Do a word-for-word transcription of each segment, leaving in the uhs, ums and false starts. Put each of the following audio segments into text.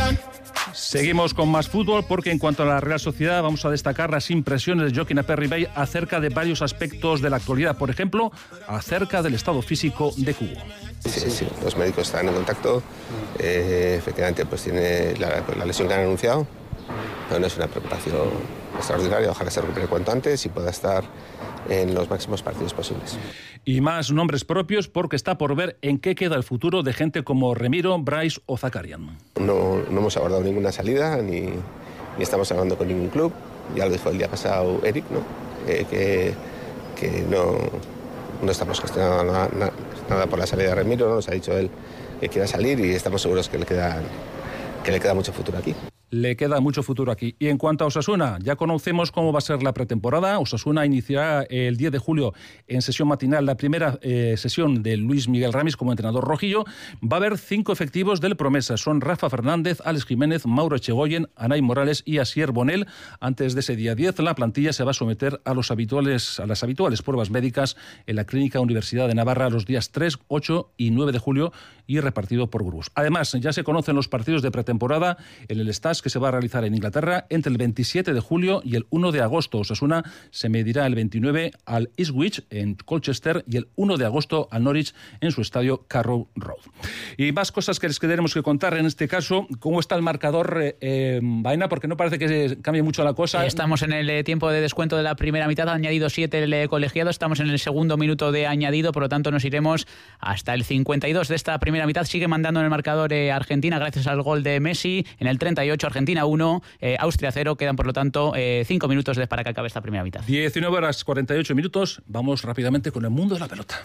Seguimos con más fútbol porque en cuanto a la Real Sociedad vamos a destacar las impresiones de Joaquín Aperribay acerca de varios aspectos de la actualidad, por ejemplo, acerca del estado físico de Cubo. Sí, sí, sí. Los médicos están en contacto, eh, efectivamente pues tiene la, la lesión que han anunciado, pero no es una preocupación extraordinaria, ojalá se recupere cuanto antes y pueda estar en los máximos partidos posibles. Y más nombres propios porque está por ver en qué queda el futuro de gente como Remiro, Bryce o Zakarian. No, no hemos abordado ninguna salida ni, ni estamos hablando con ningún club, ya lo dijo el día pasado Eric, ¿no? eh, que, que no, no estamos gestionando nada, nada, nada por la salida de Remiro, ¿no? Nos ha dicho él que quiera salir y estamos seguros que le queda, que le queda mucho futuro aquí. Le queda mucho futuro aquí. Y en cuanto a Osasuna, ya conocemos cómo va a ser la pretemporada. Osasuna iniciará el diez de julio en sesión matinal la primera eh, sesión de Luis Miguel Ramis como entrenador rojillo. Va a haber cinco efectivos del Promesa. Son Rafa Fernández, Alex Jiménez, Mauro Echegoyen, Anay Morales y Asier Bonel. Antes de ese día diez, la plantilla se va a someter a, los habituales, a las habituales pruebas médicas en la Clínica Universidad de Navarra los días tres, ocho y nueve de julio y repartido por grupos. Además, ya se conocen los partidos de pretemporada en el Stade que se va a realizar en Inglaterra entre el veintisiete de julio y el uno de agosto. Osasuna se medirá el veintinueve al Ipswich en Colchester y el uno de agosto al Norwich en su estadio Carrow Road. Y más cosas que les tenemos que contar en este caso. ¿Cómo está el marcador, eh, eh, Baena? Porque no parece que cambie mucho la cosa. Estamos en el eh, tiempo de descuento de la primera mitad, ha añadido siete el eh, colegiado, estamos en el segundo minuto de añadido, por lo tanto nos iremos hasta el cincuenta y dos de esta primera mitad. Sigue mandando en el marcador eh, Argentina gracias al gol de Messi. En el treinta y ocho Argentina uno, eh, Austria cero, quedan por lo tanto cinco eh, minutos para que acabe esta primera mitad. diecinueve horas cuarenta y ocho minutos, vamos rápidamente con el mundo de la pelota.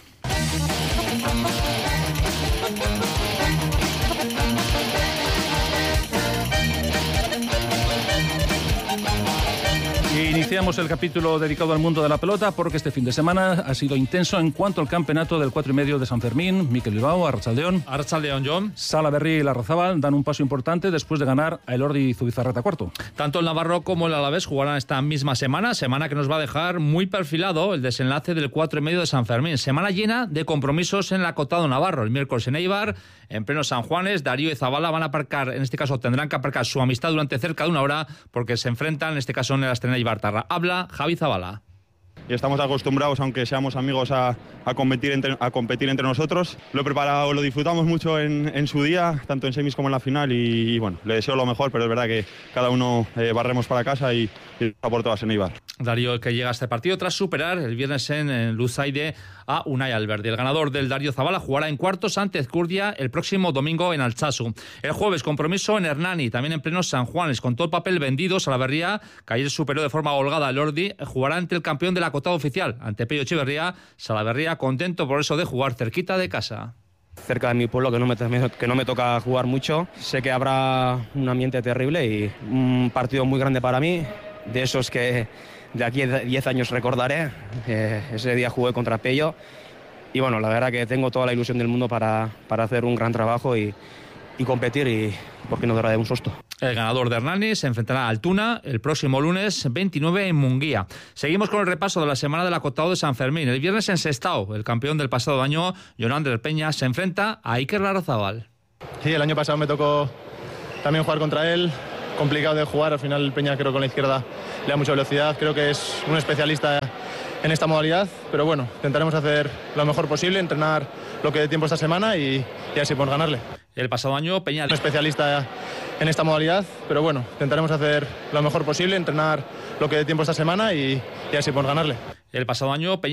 Iniciamos el capítulo dedicado al mundo de la pelota porque este fin de semana ha sido intenso en cuanto al campeonato del cuatro y medio de San Fermín. Mikel Bilbao, Arratsaldeon. Arratsaldeon, John. Salaberry y Larrazábal dan un paso importante después de ganar a Elordi y Zubizarreta cuarto. Tanto el Navarro como el Alavés jugarán esta misma semana, semana que nos va a dejar muy perfilado el desenlace del cuatro y medio de San Fermín. Semana llena de compromisos en el acotado navarro. El miércoles en Eibar, en pleno San Juanes, Darío y Zabala van a aparcar, en este caso tendrán que aparcar su amistad durante cerca de una hora porque se enfrentan, en este caso en el Astana Eibartarra. Habla Javi Zabala. Y estamos acostumbrados, aunque seamos amigos, a, a, competir, entre, a competir entre nosotros. Lo he preparado, lo disfrutamos mucho en, en su día, tanto en semis como en la final, y, y bueno, le deseo lo mejor, pero es verdad que cada uno eh, barremos para casa y, y a por todas en Eibar. Darío, que llega a este partido tras superar el viernes en, en Luzaide a Unai Alberdi. El ganador del Darío Zabala jugará en cuartos ante Ezcurdia el próximo domingo en Altsasu. El jueves, compromiso en Hernani, también en pleno San Juanes, con todo el papel vendido. Salaberría, que ayer superó de forma holgada al Elordi, jugará ante el campeón del acotado oficial, ante Pello Echeverría. Salaberría contento por eso de jugar cerquita de casa. Cerca de mi pueblo, que no, me, que no me toca jugar mucho. Sé que habrá un ambiente terrible y un partido muy grande para mí, de esos que de aquí a diez años recordaré. Eh, ese día jugué contra Pello y bueno, la verdad que tengo toda la ilusión del mundo para, para hacer un gran trabajo y, y competir y por qué no dará de un susto. El ganador de Hernani se enfrentará a Altuna el próximo lunes veintinueve en Munguía. Seguimos con el repaso de la semana del acotado de San Fermín. El viernes en Sestao, el campeón del pasado año, Jonander Peña, se enfrenta a Iker Larrazábal. Sí, el año pasado me tocó también jugar contra él. Complicado de jugar, al final Peña creo que con la izquierda le da mucha velocidad, creo que es un especialista en esta modalidad, pero bueno, intentaremos hacer lo mejor posible, entrenar lo que dé tiempo esta semana y, y así por ganarle. El pasado año Peña... Un especialista en esta modalidad, pero bueno, intentaremos hacer lo mejor posible, entrenar lo que dé tiempo esta semana y, y así por ganarle. El pasado año Peña